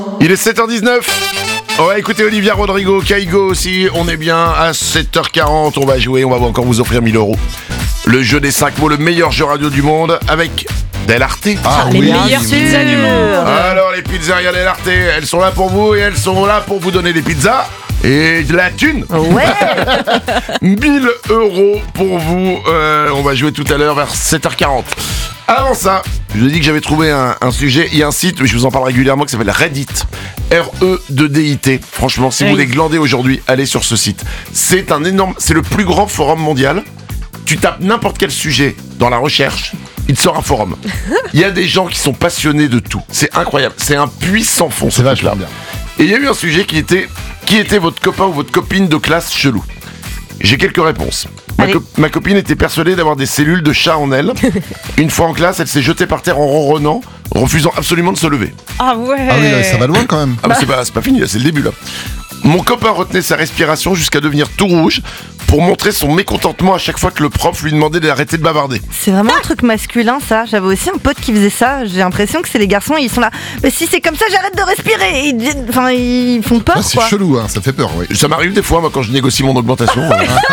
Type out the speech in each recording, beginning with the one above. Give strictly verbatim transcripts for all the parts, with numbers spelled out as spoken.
Il est sept heures dix-neuf. On va écouter Olivia Rodrigo, Kaigo aussi. On est bien à sept heures quarante. On va jouer, on va encore vous offrir mille euros. Le jeu des cinq mots, le meilleur jeu radio du monde avec Del Arte. Ah, les oui, meilleures oui. pizzas du monde. Alors les pizzerias Del Arte, elles sont là pour vous et elles sont là pour vous donner des pizzas et de la thune. Ouais. mille euros pour vous. Euh, on va jouer tout à l'heure vers sept heures quarante. Avant ça, je vous ai dit que j'avais trouvé un, un sujet. Il y a un site, je vous en parle régulièrement, qui s'appelle Reddit. R E deux D I T. Franchement, si Oui. vous voulez glander aujourd'hui, allez sur ce site. C'est un énorme, c'est le plus grand forum mondial. Tu tapes n'importe quel sujet dans la recherche, il te sort un forum. Il y a des gens qui sont passionnés de tout. C'est incroyable. C'est un puits sans fond. C'est vachement bien. Et il y a eu un sujet qui était qui était votre copain ou votre copine de classe chelou. J'ai quelques réponses. Ma, Allez. co- ma copine était persuadée d'avoir des cellules de chat en elle. Une fois en classe, elle s'est jetée par terre en ronronnant, refusant absolument de se lever. Ah ouais. Ah oui, là, ça va loin quand même. Ah bah, c'est pas, c'est pas fini, là, c'est le début là. Mon copain retenait sa respiration jusqu'à devenir tout rouge pour montrer son mécontentement à chaque fois que le prof lui demandait d'arrêter de bavarder. C'est vraiment un truc masculin, ça. J'avais aussi un pote qui faisait ça. J'ai l'impression que c'est les garçons, ils sont là. Mais si c'est comme ça, j'arrête de respirer. Et ils, enfin, ils font peur, Ah, c'est quoi. chelou, hein, ça fait peur, oui. Ça m'arrive des fois, moi, quand je négocie mon augmentation.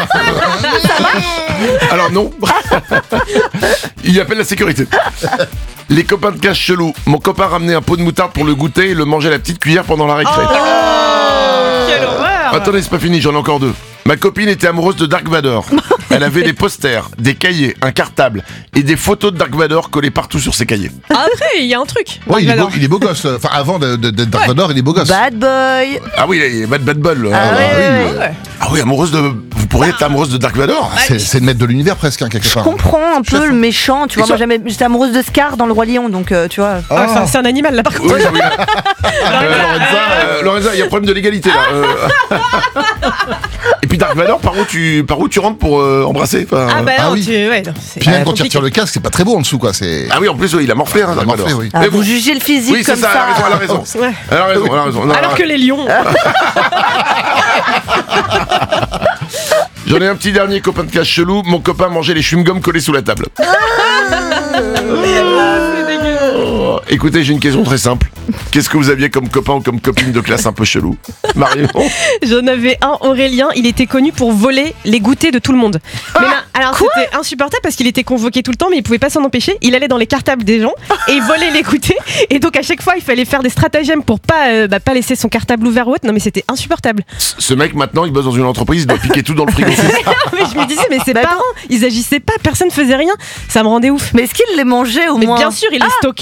Alors non. Il appelle la sécurité. Les copains de classe chelou. Mon copain ramenait un pot de moutarde pour le goûter et le mangeait à la petite cuillère pendant la récré. Quelle horreur. Attendez, c'est pas fini, j'en ai encore deux. Ma copine était amoureuse de Dark Vador. Elle avait des posters, des cahiers, un cartable et des photos de Dark Vador collées partout sur ses cahiers. Après, il y a un truc. Ouais, il est, beau, J'adore. il est beau gosse. euh, Enfin, avant de- de- d'être Dark Ouais. Vador, il est beau gosse. Bad boy. Ah oui, il est bad bad ball. Ah Ah, ouais, ouais, oui. Ouais. ah oui, amoureuse de. Vous pourriez être amoureuse de Dark Vador. C'est, c'est le maître de l'univers presque, hein, quelque Je part. comprends un peu le méchant, tu vois. Et Moi, ça- j'aimais- j'étais amoureuse de Scar dans Le Roi Lion, donc euh, tu vois. Ah, c'est un- c'est un animal là par contre. Oui, oui. Euh, Lorenza, euh, Lorenza, il y a un problème de légalité là. Euh. Et puis Dark Vador, par où tu, par où tu rentres pour euh, embrasser enfin, Ah bah Ah non, oui. tu... ouais, non, c'est Puis même euh, quand tu compliqué. retires le casque, c'est pas très beau en dessous, quoi. C'est... Ah oui, en plus, oui, il a morflé, hein, Il a Dark morflé, Vador. oui. Ah, Mais vous bon. jugez le physique Oui, c'est comme ça, elle a raison, elle a raison. Ouais. Elle a raison, elle a raison. Non, Alors non, que les lions. J'en ai un petit dernier copain de classe chelou. Mon copain mangeait les chewing-gums collés sous la table. Oh, écoutez, j'ai une question très simple. Qu'est-ce que vous aviez comme copain ou comme copine de classe un peu chelou, Marion? J'en avais un, Aurélien, il était connu pour voler les goûters de tout le monde. Mais là, alors c'était insupportable parce qu'il était convoqué tout le temps, mais il pouvait pas s'en empêcher. Il allait dans les cartables des gens et il volait les goûters. Et donc à chaque fois, il fallait faire des stratagèmes pour pas, euh, bah, pas laisser son cartable ouvert ou autre. Non, mais c'était insupportable. Ce mec, maintenant, il bosse dans une entreprise, il doit piquer tout dans le frigo. mais je me disais, mais ses Bah, parents, ils agissaient pas, personne faisait rien. Ça me rendait ouf. Mais est-ce qu'il les mangeait au Mais moins bien sûr, il les stockait.